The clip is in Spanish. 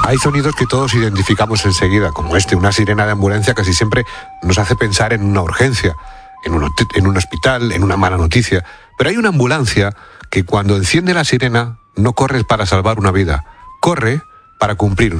Hay sonidos que todos identificamos enseguida, como una sirena de ambulancia casi siempre nos hace pensar en una urgencia, en un hospital, en una mala noticia. Pero hay una ambulancia que cuando enciende la sirena no corre para salvar una vida, corre para cumplir